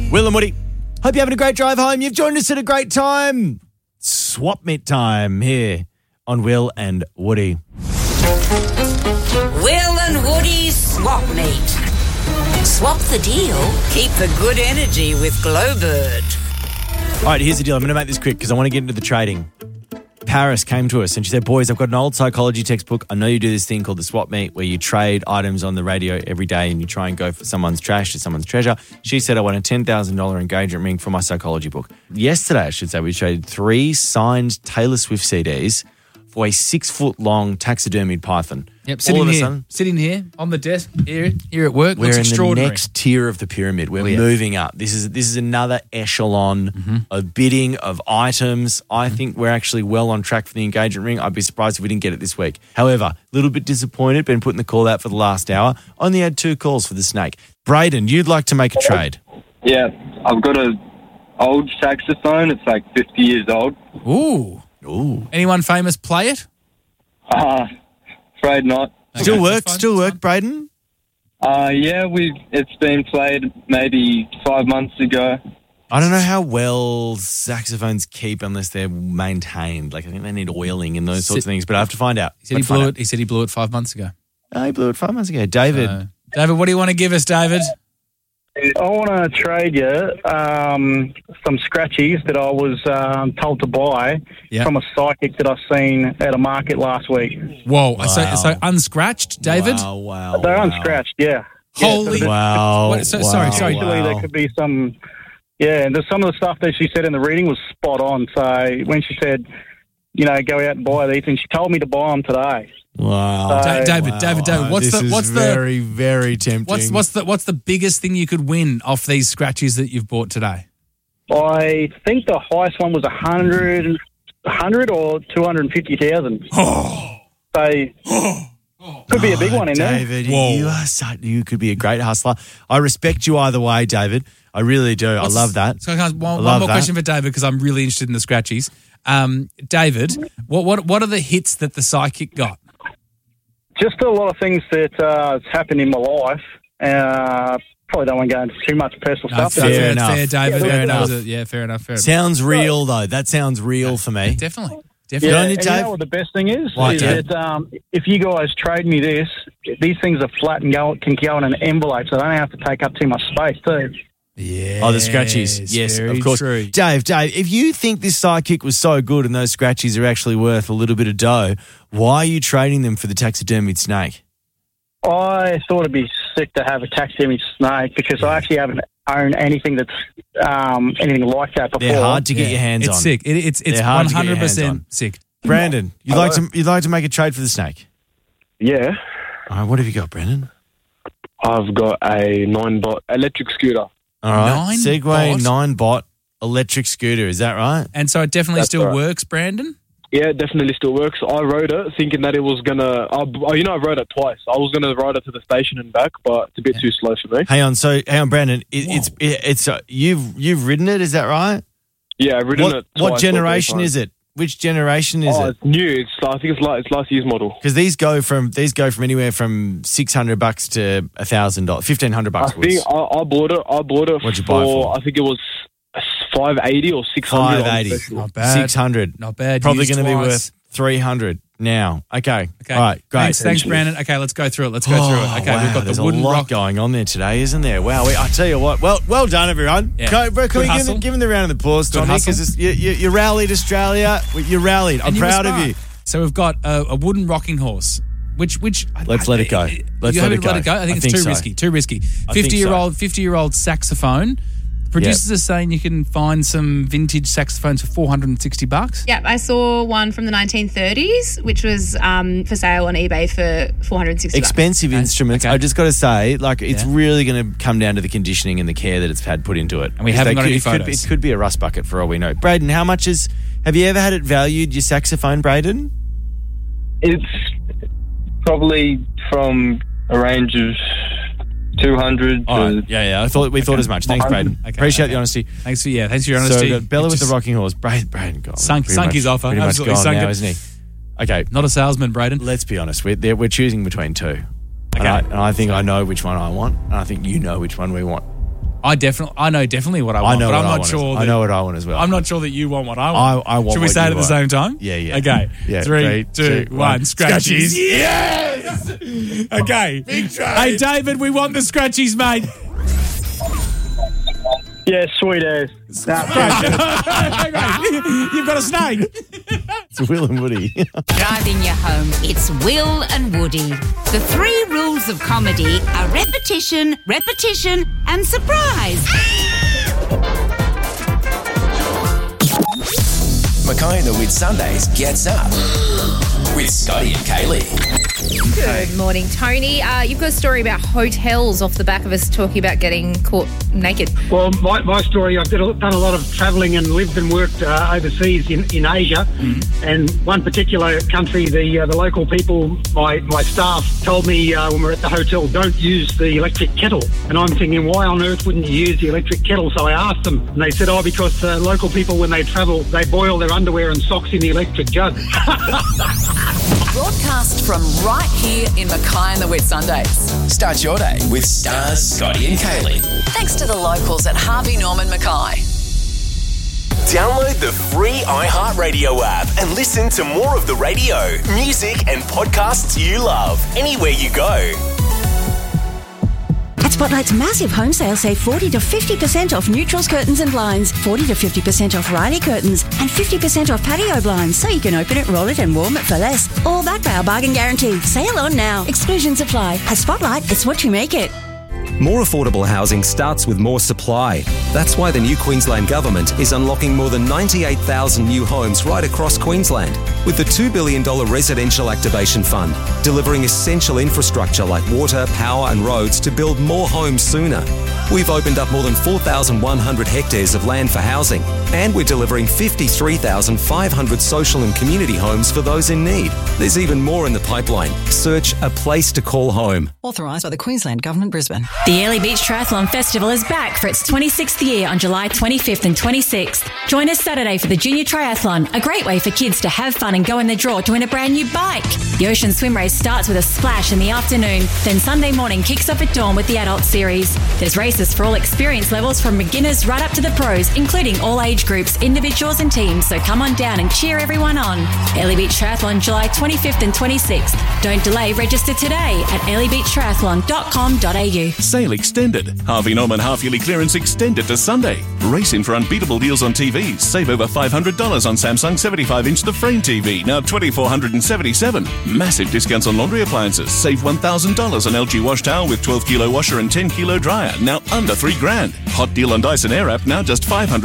Will and Woody, hope you're having a great drive home. You've joined us at a great time. Swap meet time here on Will and Woody. Will and Woody's Swap Meet. Swap the deal, keep the good energy with Glowbird. All right, here's the deal. I'm going to make this quick because I want to get into the trading. Paris came to us and she said, boys, I've got an old psychology textbook. I know you do this thing called the swap meet where you trade items on the radio every day and you try and go for someone's trash to someone's treasure. She said, I want a $10,000 engagement ring for my psychology book. Yesterday, I should say, we traded 3 signed Taylor Swift CDs for a 6-foot-long taxidermied python. Yep, sitting here on the desk here at work. We're Looks in extraordinary. the next tier of the pyramid. We're moving up. This is another echelon of bidding, of items. I think we're actually well on track for the engagement ring. I'd be surprised if we didn't get it this week. However, a little bit disappointed. Been putting the call out for the last hour. Only had 2 calls for the snake. Braden, you'd like to make a trade. Yeah, I've got an old saxophone. It's like 50 years old. Ooh. Anyone famous play it? Afraid not. Still work, Braden? Yeah, it's been played maybe 5 months ago. I don't know how well saxophones keep unless they're maintained. Like, I think they need oiling and those sorts of things, but I have to find out. He said he blew it 5 months ago. Oh, he blew it 5 months ago. David. David, what do you want to give us, David? I want to trade you some scratchies that I was told to buy from a psychic that I've seen at a market last week. Whoa. So unscratched, David? Wow. They're unscratched, yeah. Holy. Wow. Sorry. Actually, there could be some... Yeah, and some of the stuff that she said in the reading was spot on. So when she said, go out and buy these, and she told me to buy them today. Wow. David, what's very, very tempting. What's the biggest thing you could win off these scratchies that you've bought today? I think the highest one was 100 or 250,000. So could be a big one in there. David, you could be a great hustler. I respect you either way, David. I really do. I love that. So one more question for David because I'm really interested in the scratchies. David, what are the hits that the psychic got? Just a lot of things that has happened in my life. Probably don't want to go into too much personal stuff. Fair enough. Fair, David. Fair enough. Fair enough. Sounds real, though. That sounds real for me. Definitely. Yeah, and you know what the best thing is? That if you guys trade me this, these things are flat and can go in an envelope, so I don't have to take up too much space too. Yeah. Oh, the scratchies. Yes, of course. True. Dave, if you think this sidekick was so good and those scratchies are actually worth a little bit of dough, why are you trading them for the taxidermied snake? I thought it'd be sick to have a taxidermied snake because I actually haven't owned anything that's anything like that before. They're hard to get your hands on. It's sick. It's 100% sick. Brandon, you'd like to make a trade for the snake? Yeah. All right, what have you got, Brandon? I've got a 9-bot electric scooter. All right, 9 Segway bot? 9-bot electric scooter. Is that right? And so it definitely That's still right. works, Brandon? Yeah, it definitely still works. I rode it thinking that it was going to... I rode it twice. I was going to ride it to the station and back, but it's a bit too slow for me. Hang on, Brandon. It's you've ridden it, is that right? Yeah, I've ridden it twice. What generation is it? Which generation is it? It's new. I think it's last year's model. Because these go from anywhere from $600 to $1,000, $1,500. I think I bought it. What'd you buy for? I think it was $580 or $600. $580. Not bad. $600. Not bad. Probably Used going to be twice. worth $300 now. Okay. All right. Great. Thanks, Brandon. Okay, let's go through it. Okay, Wow, we've got there's the wooden a lot rock. going on there today, isn't there? Wow. I tell you what. Well done, everyone. Yeah. Can we hustle. give him the round of applause, Good Tommy? hustle. Because you rallied Australia. You rallied. I'm And you were proud of smart. you. So we've got a wooden rocking horse. Which Let it go. Let's you let happy it to let go. it go? I think I it's think so. risky. Too risky. I think so. 50-year-old saxophone. Producers are saying you can find some vintage saxophones for $460. Yep, I saw one from the 1930s, which was for sale on eBay for $460. Expensive instruments. Okay. I just got to say, it's really going to come down to the conditioning and the care that it's had put into it. And we haven't got any photos. It could be a rust bucket for all we know. Braden, how much have you ever had it valued, your saxophone, Braden? It's probably from a range of 200 All to... right. Yeah. We thought as much. Thanks, Braden. Okay. Appreciate the honesty. Thanks for your honesty. So we've got Bella with the rocking horse. Braden gone. Sunk his offer. Pretty much Absolutely gone sunk now, it. isn't he? Okay. Not a salesman, Braden. Let's be honest. We're choosing between two. Okay. And I think I know which one I want, and I think you know which one we want. I know definitely what I want, but I'm not sure. I know what I want as well. I'm not sure that you want what I want. I want. Should we say it at the same time? Yeah. Okay. Yeah. 3, 2, 1. Scratchies. Yes. Okay. Big trade. Hey, David, we want the scratchies, mate. Yeah, sweet as. You've got a snake. It's Will and Woody. Driving you home, it's Will and Woody. The 3 rules of comedy are repetition, repetition, and surprise. Mackay and the Whitsundays gets up with Scotty and Kaylee. Good morning, Tony. You've got a story about hotels off the back of us talking about getting caught naked. Well, my story, I've done a lot of travelling and lived and worked overseas in Asia. And one particular country, the local people, my staff told me when we were at the hotel, don't use the electric kettle. And I'm thinking, why on earth wouldn't you use the electric kettle? So I asked them, and they said, because the local people, when they travel, they boil their underwear and socks in the electric jug. Broadcast from right here in Mackay and the Whitsundays. Start your day with Stars, Scotty and Kaylee. Thanks to the locals at Harvey Norman Mackay. Download the free iHeartRadio app and listen to more of the radio, music and podcasts you love anywhere you go. At Spotlight's massive home sale, save 40 to 50% off neutrals, curtains and blinds, 40 to 50% off Riley curtains, and 50% off patio blinds, so you can open it, roll it and warm it for less. All backed by our bargain guarantee. Sale on now. Exclusions apply. At Spotlight, it's what you make it. More affordable housing starts with more supply. That's why the new Queensland Government is unlocking more than 98,000 new homes right across Queensland with the $2 billion Residential Activation Fund, delivering essential infrastructure like water, power and roads to build more homes sooner. We've opened up more than 4,100 hectares of land for housing, and we're delivering 53,500 social and community homes for those in need. There's even more in the pipeline. Search A Place to Call Home. Authorised by the Queensland Government, Brisbane. The Airlie Beach Triathlon Festival is back for its 26th year on July 25th and 26th. Join us Saturday for the Junior Triathlon, a great way for kids to have fun and go in the draw to win a brand new bike. The Ocean Swim Race starts with a splash in the afternoon, then Sunday morning kicks off at dawn with the Adult Series. There's races for all experience levels from beginners right up to the pros, including all age groups, individuals and teams, so come on down and cheer everyone on. Airlie Beach Triathlon, July 25th and 26th. Don't delay, register today at airliebeachtriathlon.com.au. Sale extended. Harvey Norman half-yearly clearance extended to Sunday. Race in for unbeatable deals on TVs. Save over $500 on Samsung 75-inch The Frame TV, now $2,477. Massive discounts on laundry appliances. Save $1,000 on LG wash towel with 12-kilo washer and 10-kilo dryer, now under $3,000. Hot deal on Dyson Airwrap, now just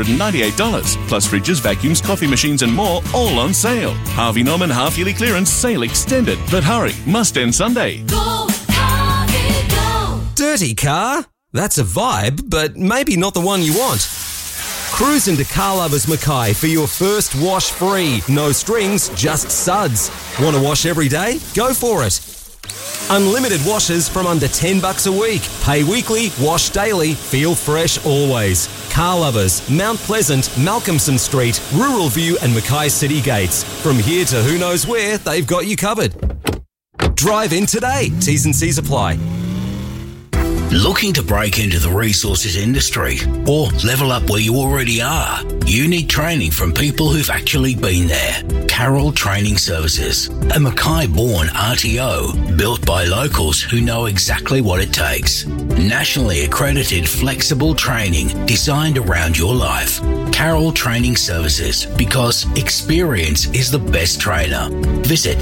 $598. Plus fridges, vacuums, coffee machines and more, all on sale. Harvey Norman half-yearly clearance sale extended. But hurry, must end Sunday. Go, Harvey, go! Dirty car? That's a vibe, but maybe not the one you want. Cruise into Car Lovers Mackay for your first wash free. No strings, just suds. Want to wash every day? Go for it. Unlimited washes from under $10 a week. Pay weekly, wash daily, feel fresh always. Car Lovers, Mount Pleasant, Malcolmson Street, Rural View and Mackay City Gates. From here to who knows where, they've got you covered. Drive in today. T's and C's apply. Looking to break into the resources industry or level up where you already are? You need training from people who've actually been there. Carroll Training Services, a Mackay-born RTO built by locals who know exactly what it takes. Nationally accredited flexible training designed around your life. Carroll Training Services, because experience is the best trainer. Visit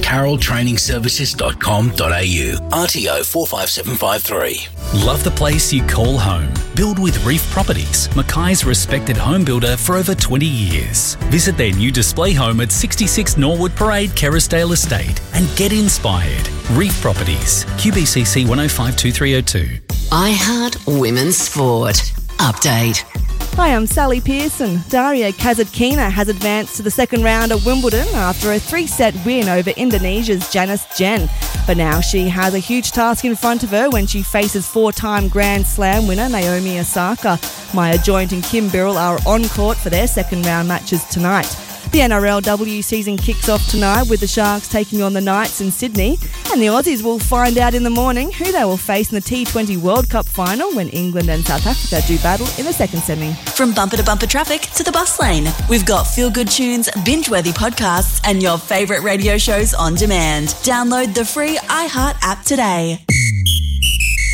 carrolltrainingservices.com.au. RTO 45753. Love the place you call home? Build with Reef Properties, Mackay's respected home builder for over 20 years. Visit their new display home at 66 Norwood Parade, Kerrisdale Estate and get inspired. Reef Properties, QBCC 1052302. iHeart Women's Sport. Update. Hi, I'm Sally Pearson. Daria Kasatkina has advanced to the second round at Wimbledon after a 3-set win over Indonesia's Janice Jen. But now she has a huge task in front of her when she faces 4-time Grand Slam winner Naomi Osaka. Maya Joint and Kim Birrell are on court for their second round matches tonight. The NRLW season kicks off tonight with the Sharks taking on the Knights in Sydney, and the Aussies will find out in the morning who they will face in the T20 World Cup final when England and South Africa do battle in the second semi. From bumper to bumper traffic to the bus lane, we've got feel-good tunes, binge-worthy podcasts, and your favourite radio shows on demand. Download the free iHeart app today.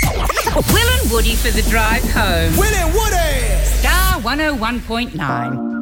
Will and Woody for the drive home. Will and Woody! Star 101.9.